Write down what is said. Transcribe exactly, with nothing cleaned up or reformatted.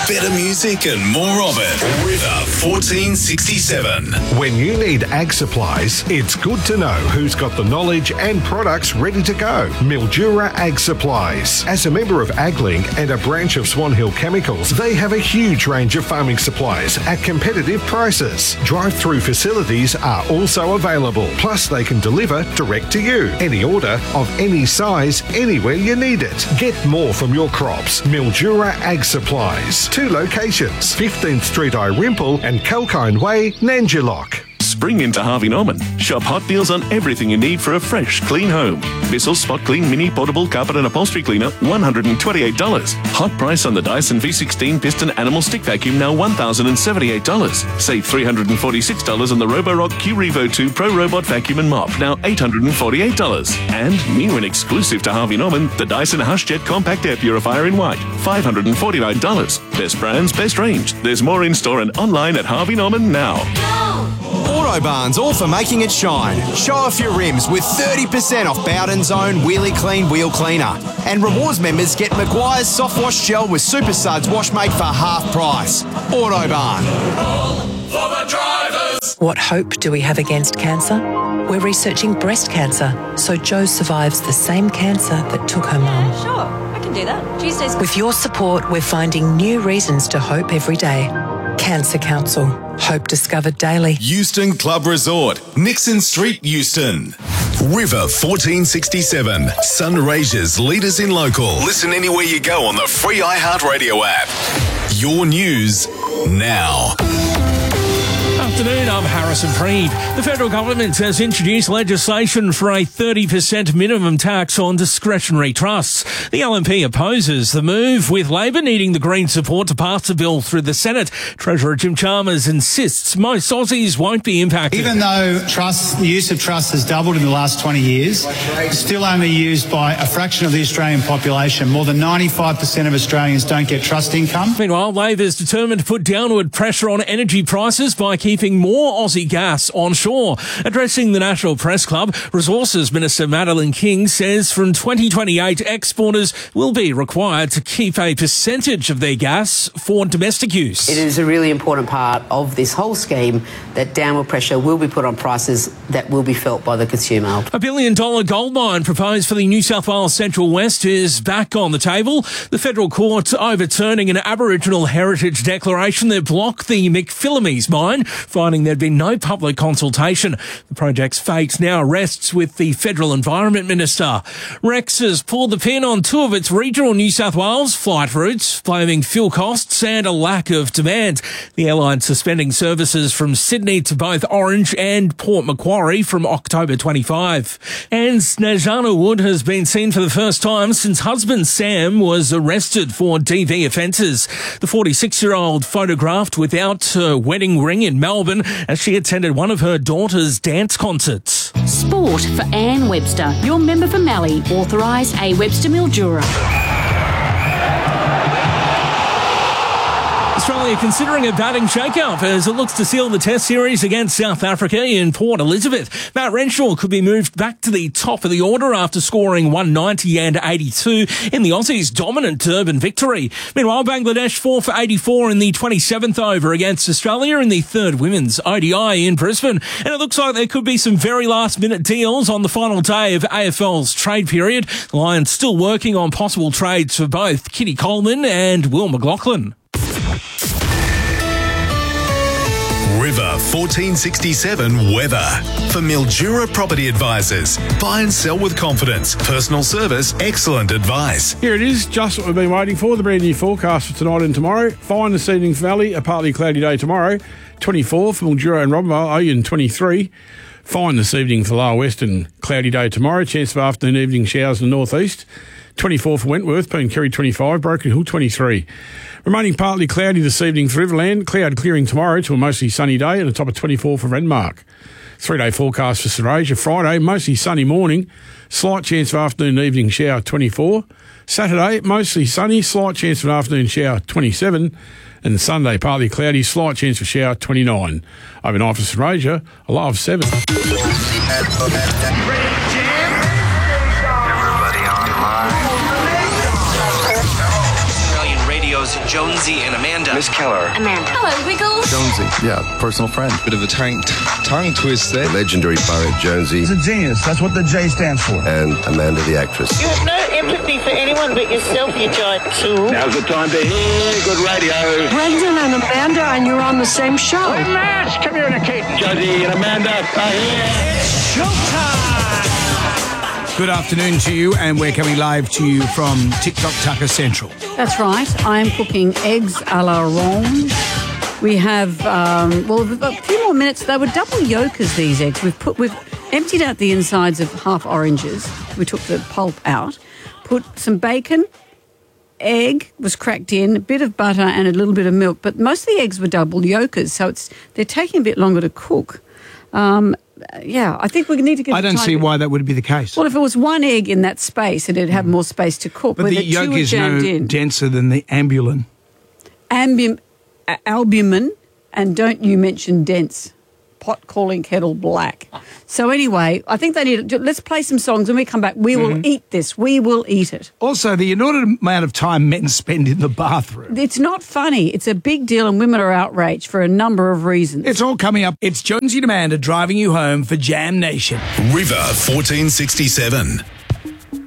better music and more of it. River fourteen sixty-seven. When you need ag supplies, it's good to know who's got the knowledge and products ready to go. Mildura Ag Supplies. As a member of AgLink and a branch of Swan Hill Chemicals, they have a huge range of farming supplies at competitive prices. Drive-through facilities are also available. Plus, they can deliver direct to you. Any order of any size, anywhere you need it. Get more from your crops. Mildura Ag Supplies. Two locations, fifteenth Street Irimple and Kalkine Way, Nanjilock. Spring into Harvey Norman. Shop hot deals on everything you need for a fresh, clean home. Bissell Spot Clean Mini Portable Carpet and Upholstery Cleaner, one hundred twenty-eight dollars. Hot price on the Dyson V sixteen Piston Animal Stick Vacuum, now one thousand seventy-eight dollars. Save three hundred forty-six dollars on the Roborock Q Revo two Pro Robot Vacuum and Mop, now eight hundred forty-eight dollars. And new and exclusive to Harvey Norman, the Dyson HushJet Compact Air Purifier in white, five hundred forty-nine dollars. Best brands, best range. There's more in store and online at Harvey Norman now. Autobarn's all for making it shine. Show off your rims with thirty percent off Bowden's own Wheelie Clean Wheel Cleaner. And rewards members get Maguire's Soft Wash Gel with Super Suds Wash Mate for half price. Autobarn. For the drivers. What hope do we have against cancer? We're researching breast cancer, so Jo survives the same cancer that took her mum. Sure, I can do that. Tuesdays. With your support, we're finding new reasons to hope every day. Cancer Council. Hope discovered daily. Euston Club Resort, Nixon Street, Euston. River fourteen sixty-seven. Sunraysia's leaders in local. Listen anywhere you go on the free iHeartRadio app. Your news now. Afternoon, I'm Harrison Freed. The federal government has introduced legislation for a thirty percent minimum tax on discretionary trusts. The L N P opposes the move, with Labor needing the Green support to pass the bill through the Senate. Treasurer Jim Chalmers insists most Aussies won't be impacted. Even though trusts, the use of trusts has doubled in the last twenty years, it's still only used by a fraction of the Australian population. More than ninety-five percent of Australians don't get trust income. Meanwhile, Labor is determined to put downward pressure on energy prices by keeping more Aussie gas onshore. Addressing the National Press Club, Resources Minister Madeleine King says from twenty twenty-eight, exporters will be required to keep a percentage of their gas for domestic use. It is a really important part of this whole scheme that downward pressure will be put on prices that will be felt by the consumer. A billion dollar gold mine proposed for the New South Wales Central West is back on the table. The federal court overturning an Aboriginal heritage declaration that blocked the McPhillamys mine, finding there'd been no public consultation. The project's fate now rests with the Federal Environment Minister. Rex has pulled the pin on two of its regional New South Wales flight routes, blaming fuel costs and a lack of demand. The airline suspending services from Sydney to both Orange and Port Macquarie from October twenty-fifth. And Snejana Wood has been seen for the first time since husband Sam was arrested for D V offences. The forty-six-year-old photographed without her wedding ring in Melbourne as she attended one of her daughter's dance concerts. Sport for Anne Webster, your member for Mallee, authorised A. Webster Mildura. Australia considering a batting shake-up as it looks to seal the Test series against South Africa in Port Elizabeth. Matt Renshaw could be moved back to the top of the order after scoring one ninety and eighty-two in the Aussies' dominant Durban victory. Meanwhile, Bangladesh four for eighty-four in the twenty-seventh over against Australia in the third women's O D I in Brisbane. And it looks like there could be some very last-minute deals on the final day of A F L's trade period. The Lions still working on possible trades for both Kitty Coleman and Will McLaughlin. River fourteen sixty-seven weather. For Mildura Property Advisors. Buy and sell with confidence. Personal service, excellent advice. Here it is, just what we've been waiting for. The brand new forecast for tonight and tomorrow. Fine this evening for Valley, a partly cloudy day tomorrow. twenty-four for Mildura and Robbenvale, Oyen twenty-three. Fine this evening for Lower Western, cloudy day tomorrow. Chance of afternoon evening showers in the northeast. twenty-four for Wentworth, Poonkerry twenty-five, Broken Hill twenty-three. Remaining partly cloudy this evening for Riverland, cloud clearing tomorrow to a mostly sunny day and a top of twenty-four for Renmark. Three-day forecast for Serasia, Friday, mostly sunny morning, slight chance of afternoon and evening shower twenty-four. Saturday, mostly sunny, slight chance of an afternoon shower twenty-seven. And Sunday, partly cloudy, slight chance of shower twenty-nine. Overnight for Serasia, a low of seven. heroes, Jonesy and Amanda. Miss Keller. Amanda. Hello, Wiggles. Jonesy. Yeah, personal friend. Bit of a tongue, tongue twist there. The legendary poet Jonesy. He's a genius. That's what the J stands for. And Amanda the actress. You have no empathy for anyone but yourself, you giant tool. Now's the time to hear good radio. Brendan and Amanda, and you're on the same show. We're mass communicating. Jonesy and Amanda are here. It's showtime. Good afternoon to you, and we're coming live to you from TikTok Tucker Central. That's right. I am cooking eggs à la ronde. We have, um, well, we've got a few more minutes. They were double yolkers, these eggs. We've put, we've emptied out the insides of half oranges. We took the pulp out, put some bacon, egg was cracked in, a bit of butter and a little bit of milk. But most of the eggs were double yolkers, so it's they're taking a bit longer to cook. Um, yeah, I think we need to give I don't time see to, why that would be the case. Well, if it was one egg in that space, it'd have more space to cook. But Where the, the yolk two is are no jammed in. denser than the ambulin. Ambum, uh, albumin, and don't you mention dense. Pot calling kettle black. So anyway, I think they need to, let's play some songs. When we come back, we Mhm. will eat this. We will eat it. Also, the inordinate amount of time men spend in the bathroom. It's not funny. It's a big deal, and women are outraged for a number of reasons. It's all coming up. It's Jonesy and Amanda driving you home for Jam Nation. River fourteen sixty-seven.